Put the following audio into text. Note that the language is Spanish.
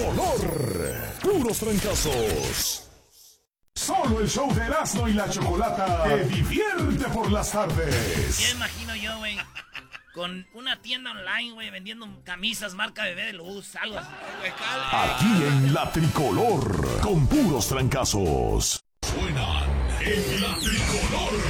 tricolor. Puros trancazos. Solo el show de Erasmo y la Chocolata te divierte por las tardes. Ya imagino yo, güey, con una tienda online, güey, vendiendo camisas marca Bebé de Luz, algo así. Aquí en la Tricolor, con puros trancazos. Suenan en la Tricolor.